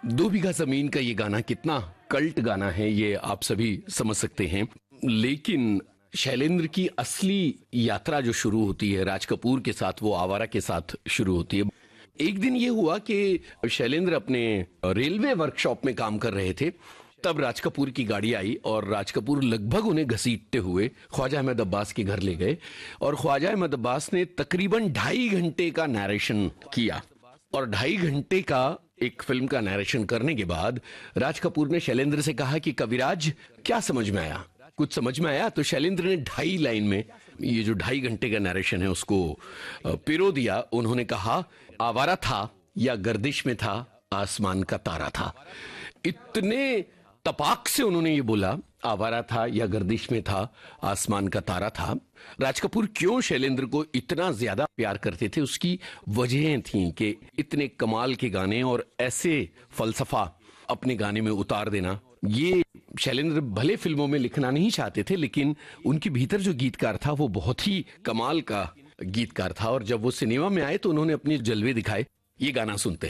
दो बीघा जमीन का ये गाना कितना कल्ट गाना है ये आप सभी समझ सकते हैं। लेकिन शैलेंद्र की असली यात्रा जो शुरू होती है राज कपूर के साथ, वो आवारा के साथ शुरू होती है। एक दिन ये हुआ कि शैलेंद्र अपने रेलवे वर्कशॉप में काम कर रहे थे, तब राज कपूर की गाड़ी आई और राज कपूर लगभग उन्हें घसीटते हुए ख्वाजा अहमद अब्बास के घर ले गए और ख्वाजा अहमद अब्बास ने तकरीबन 2.5 घंटे का नैरेशन किया। और 2.5 घंटे का एक फिल्म का नैरेशन करने के बाद राज कपूर ने शैलेंद्र से कहा कि कविराज क्या समझ में आया, कुछ समझ में आया? तो शैलेंद्र ने 2.5 लाइन में ये जो 2.5 घंटे का नैरेशन है उसको पिरो दिया। उन्होंने कहा, आवारा था या गर्दिश में था, आसमान का तारा था। इतने तपाक से उन्होंने ये बोला, आवारा था या गर्दिश में था, आसमान का तारा था। राज कपूर क्यों शैलेंद्र को इतना ज्यादा प्यार करते थे, उसकी वजहें थीं कि इतने कमाल के गाने और ऐसे फलसफा अपने गाने में उतार देना। ये शैलेंद्र भले फिल्मों में लिखना नहीं चाहते थे, लेकिन उनके भीतर जो गीतकार था वो बहुत ही कमाल का गीतकार था। और जब वो सिनेमा में आए तो उन्होंने अपने जलवे दिखाए। ये गाना सुनते हैं।